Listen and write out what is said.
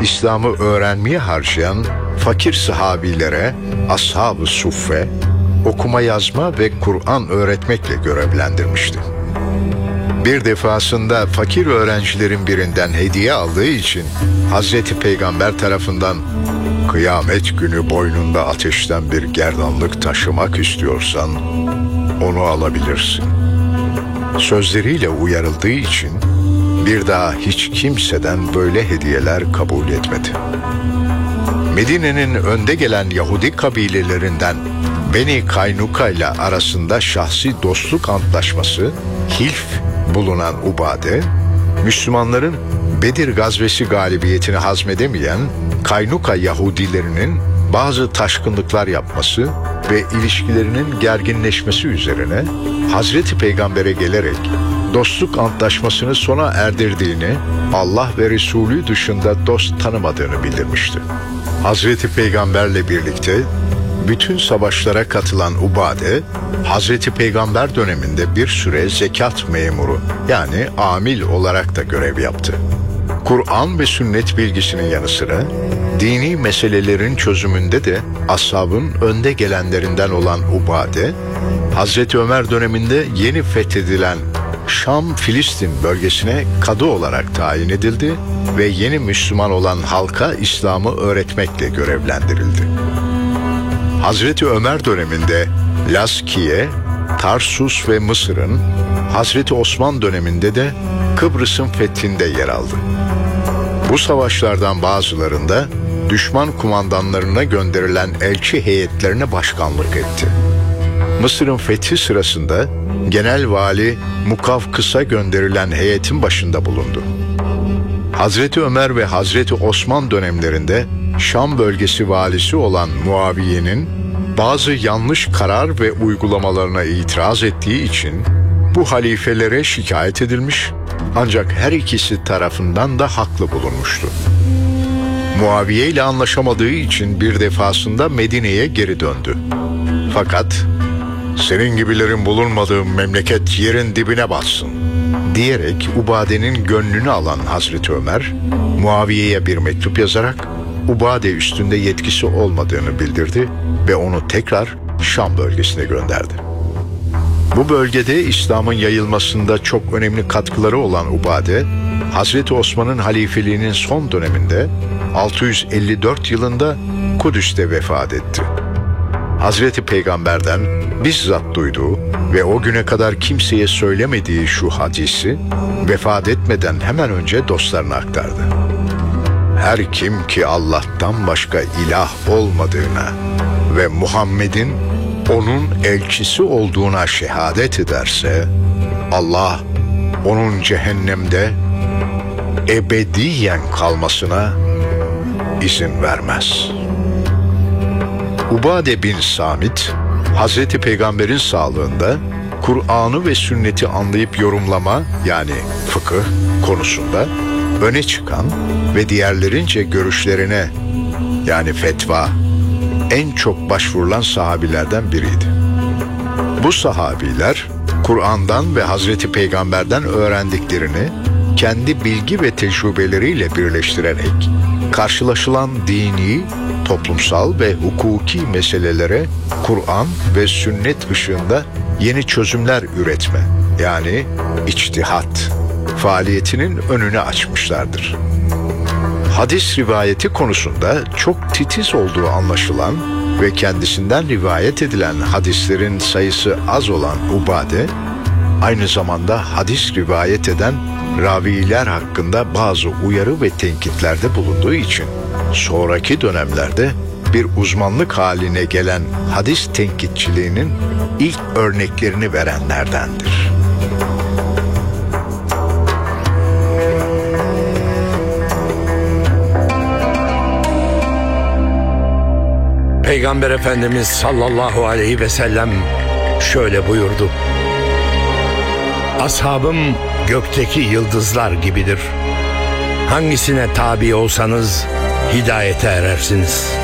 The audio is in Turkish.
İslam'ı öğrenmeye harcayan fakir sahabilere ashab-ı suffe, okuma yazma ve Kur'an öğretmekle görevlendirmişti. Bir defasında fakir öğrencilerin birinden hediye aldığı için Hazreti Peygamber tarafından "Kıyamet günü boynunda ateşten bir gerdanlık taşımak istiyorsan onu alabilirsin" sözleriyle uyarıldığı için bir daha hiç kimseden böyle hediyeler kabul etmedi. Medine'nin önde gelen Yahudi kabilelerinden Beni Kaynuka ile arasında şahsi dostluk antlaşması Hilf bulunan Ubade, Müslümanların Bedir gazvesi galibiyetini hazmedemeyen Kaynuka Yahudilerinin bazı taşkınlıklar yapması ve ilişkilerinin gerginleşmesi üzerine Hazreti Peygamber'e gelerek dostluk antlaşmasını sona erdirdiğini, Allah ve Resulü dışında dost tanımadığını bildirmişti. Hazreti Peygamberle birlikte bütün savaşlara katılan Ubade, Hazreti Peygamber döneminde bir süre zekat memuru yani amil olarak da görev yaptı. Kur'an ve sünnet bilgisinin yanı sıra dini meselelerin çözümünde de ashabın önde gelenlerinden olan Ubade, Hazreti Ömer döneminde yeni fethedilen Şam-Filistin bölgesine kadı olarak tayin edildi ve yeni Müslüman olan halka İslam'ı öğretmekle görevlendirildi. Hazreti Ömer döneminde Laskiye, Tarsus ve Mısır'ın, Hazreti Osman döneminde de Kıbrıs'ın fethinde yer aldı. Bu savaşlardan bazılarında düşman kumandanlarına gönderilen elçi heyetlerine başkanlık etti. Mısır'ın fethi sırasında genel vali Mukavkıs'a gönderilen heyetin başında bulundu. Hazreti Ömer ve Hazreti Osman dönemlerinde Şam bölgesi valisi olan Muaviye'nin bazı yanlış karar ve uygulamalarına itiraz ettiği için bu halifelere şikayet edilmiş, ancak her ikisi tarafından da haklı bulunmuştu. Muaviye ile anlaşamadığı için bir defasında Medine'ye geri döndü. Fakat "Senin gibilerin bulunmadığı memleket yerin dibine batsın" diyerek Ubade'nin gönlünü alan Hazreti Ömer, Muaviye'ye bir mektup yazarak Ubade üstünde yetkisi olmadığını bildirdi ve onu tekrar Şam bölgesine gönderdi. Bu bölgede İslam'ın yayılmasında çok önemli katkıları olan Ubade, Hazreti Osman'ın halifeliğinin son döneminde 654 yılında Kudüs'te vefat etti. Hazreti Peygamber'den bizzat duyduğu ve o güne kadar kimseye söylemediği şu hadisi vefat etmeden hemen önce dostlarına aktardı. Her kim ki Allah'tan başka ilah olmadığına ve Muhammed'in onun elçisi olduğuna şehadet ederse, Allah onun cehennemde ebediyen kalmasına izin vermez. Ubade bin Samit, Hazreti Peygamber'in sağlığında Kur'an'ı ve sünneti anlayıp yorumlama yani fıkıh konusunda öne çıkan ve diğerlerince görüşlerine yani fetva en çok başvurulan sahabilerden biriydi. Bu sahabiler Kur'an'dan ve Hazreti Peygamber'den öğrendiklerini kendi bilgi ve tecrübeleriyle birleştirerek karşılaşılan dini, toplumsal ve hukuki meselelere Kur'an ve sünnet ışığında yeni çözümler üretme yani içtihat faaliyetinin önünü açmışlardır. Hadis rivayeti konusunda çok titiz olduğu anlaşılan ve kendisinden rivayet edilen hadislerin sayısı az olan Ubade, aynı zamanda hadis rivayet eden raviler hakkında bazı uyarı ve tenkitlerde bulunduğu için sonraki dönemlerde bir uzmanlık haline gelen hadis tenkitçiliğinin ilk örneklerini verenlerdendir. Peygamber Efendimiz sallallahu aleyhi ve sellem şöyle buyurdu: "Ashabım gökteki yıldızlar gibidir. Hangisine tabi olsanız hidayete erersiniz."